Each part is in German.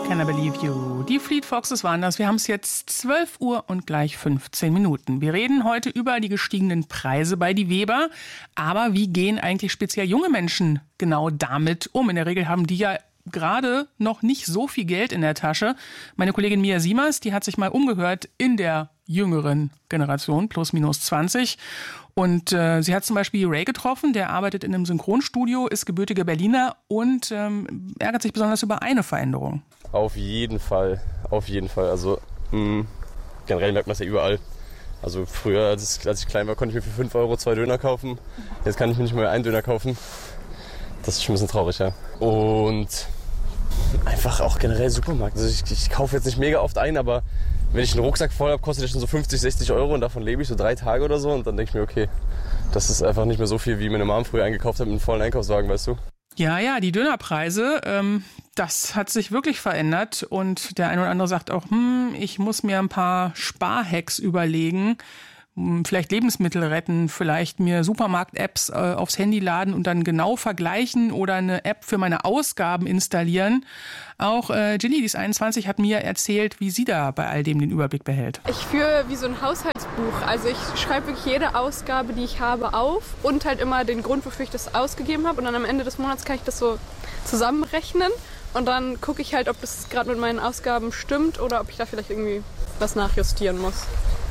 Can I Believe You? Die Fleet Foxes waren das. Wir haben es jetzt 12 Uhr und gleich 15 Minuten. Wir reden heute über die gestiegenen Preise bei die Weber. Aber wie gehen eigentlich speziell junge Menschen genau damit um? In der Regel haben die ja gerade noch nicht so viel Geld in der Tasche. Meine Kollegin Mia Siemers, die hat sich mal umgehört in der jüngeren Generation, plus minus 20. Und sie hat zum Beispiel Ray getroffen, der arbeitet in einem Synchronstudio, ist gebürtiger Berliner und ärgert sich besonders über eine Veränderung. Auf jeden Fall. Also generell merkt man es ja überall. Also früher, als ich klein war, konnte ich mir für 5 Euro 2 Döner kaufen. Jetzt kann ich mir nicht mehr einen Döner kaufen. Das ist schon ein bisschen traurig, ja. Und einfach auch generell Supermarkt. Also ich kaufe jetzt nicht mega oft ein, aber wenn ich einen Rucksack voll habe, kostet der schon so 50, 60 Euro und davon lebe ich so 3 Tage oder so. Und dann denke ich mir, okay, das ist einfach nicht mehr so viel, wie meine Mom früher eingekauft hat mit einem vollen Einkaufswagen, weißt du? Ja, die Dönerpreise, das hat sich wirklich verändert. Und der eine oder andere sagt auch, ich muss mir ein paar Sparhacks überlegen. Vielleicht Lebensmittel retten, vielleicht mir Supermarkt-Apps aufs Handy laden und dann genau vergleichen oder eine App für meine Ausgaben installieren. Auch Gilly, die ist 21, hat mir erzählt, wie sie da bei all dem den Überblick behält. Ich führe wie so ein Haushaltsbuch. Also ich schreibe wirklich jede Ausgabe, die ich habe, auf und halt immer den Grund, wofür ich das ausgegeben habe. Und dann am Ende des Monats kann ich das so zusammenrechnen. Und dann gucke ich halt, ob das gerade mit meinen Ausgaben stimmt oder ob ich da vielleicht irgendwie was nachjustieren muss.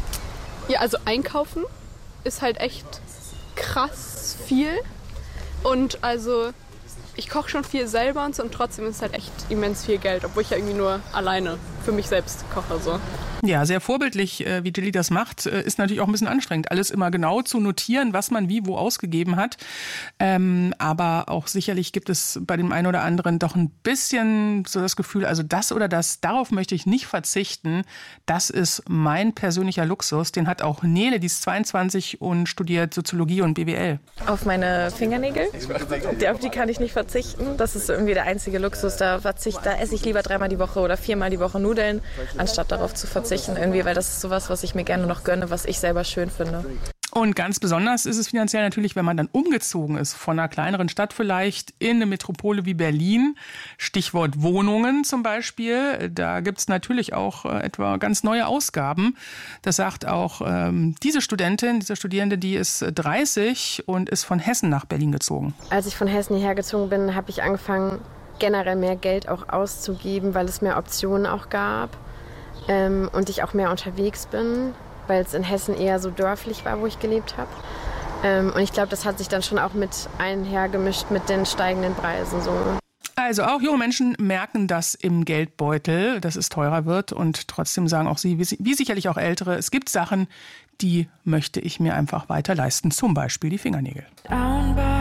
Ja, also einkaufen ist halt echt krass viel und also ich koche schon viel selber und so und trotzdem ist es halt echt immens viel Geld, obwohl ich ja irgendwie nur alleine für mich selbst koche so. Ja, sehr vorbildlich, wie Gilly das macht, ist natürlich auch ein bisschen anstrengend, alles immer genau zu notieren, was man wie wo ausgegeben hat. Aber auch sicherlich gibt es bei dem einen oder anderen doch ein bisschen so das Gefühl, also das oder das, darauf möchte ich nicht verzichten. Das ist mein persönlicher Luxus. Den hat auch Nele, die ist 22 und studiert Soziologie und BWL. Auf meine Fingernägel, auf die kann ich nicht verzichten. Das ist irgendwie der einzige Luxus. Da esse ich lieber 3-mal die Woche oder 4-mal die Woche Nudeln, anstatt darauf zu verzichten. Irgendwie, weil das ist sowas, was ich mir gerne noch gönne, was ich selber schön finde. Und ganz besonders ist es finanziell natürlich, wenn man dann umgezogen ist, von einer kleineren Stadt vielleicht in eine Metropole wie Berlin. Stichwort Wohnungen zum Beispiel. Da gibt es natürlich auch etwa ganz neue Ausgaben. Das sagt auch diese Studierende, die ist 30 und ist von Hessen nach Berlin gezogen. Als ich von Hessen hierher gezogen bin, habe ich angefangen, generell mehr Geld auch auszugeben, weil es mehr Optionen auch gab. Und ich auch mehr unterwegs bin, weil es in Hessen eher so dörflich war, wo ich gelebt habe. Und ich glaube, das hat sich dann schon auch mit einhergemischt mit den steigenden Preisen. So. Also auch junge Menschen merken das im Geldbeutel, dass es teurer wird. Und trotzdem sagen auch sie, wie sicherlich auch Ältere, es gibt Sachen, die möchte ich mir einfach weiter leisten. Zum Beispiel die Fingernägel.